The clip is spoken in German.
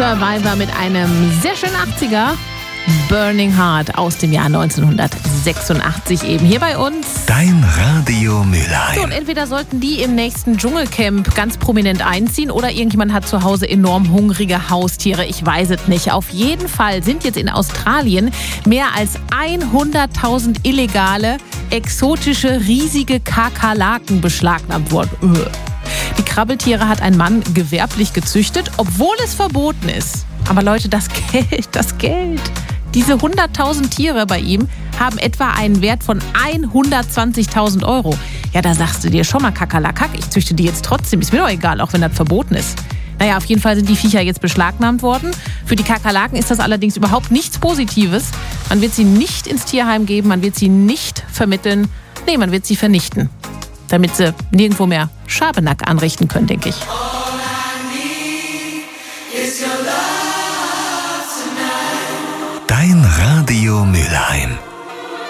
Survivor mit einem sehr schönen 80er. Burning Heart aus dem Jahr 1986 eben hier bei uns. Dein Radio Mülheim. So, und entweder sollten die im nächsten Dschungelcamp ganz prominent einziehen oder irgendjemand hat zu Hause enorm hungrige Haustiere. Ich weiß es nicht. Auf jeden Fall sind jetzt in Australien mehr als 100.000 illegale, exotische, riesige Kakerlaken beschlagnahmt worden. Die Krabbeltiere hat ein Mann gewerblich gezüchtet, obwohl es verboten ist. Aber Leute, das Geld. Diese 100.000 Tiere bei ihm haben etwa einen Wert von 120.000 Euro. Ja, da sagst du dir schon mal Kakerlakak, ich züchte die jetzt trotzdem. Ist mir doch egal, auch wenn das verboten ist. Naja, auf jeden Fall sind die Viecher jetzt beschlagnahmt worden. Für die Kakerlaken ist das allerdings überhaupt nichts Positives. Man wird sie nicht ins Tierheim geben, man wird sie nicht vermitteln. Nee, man wird sie vernichten. Damit sie nirgendwo mehr Schabernack anrichten können, denke ich. Dein Radio Mülheim.